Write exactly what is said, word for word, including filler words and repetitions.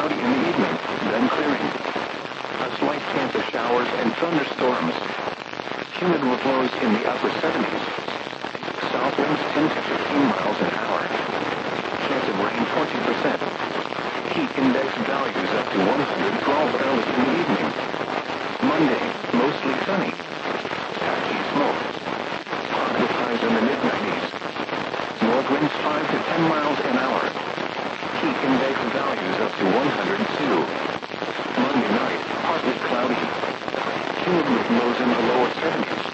cloudy in the evening, then clearing. A slight chance of showers and thunderstorms. Humid with lows in the upper seventies. South winds ten to fifteen miles an hour. Chance of rain twenty percent. Heat index values up to one hundred twelve early in the evening. Monday, mostly sunny. Patchy smoke. Positive highs in the mid nineties. North winds five to ten miles an hour. Heat index values up to one hundred two. Monday night, partly cloudy. Humid with lows in the lower seventies.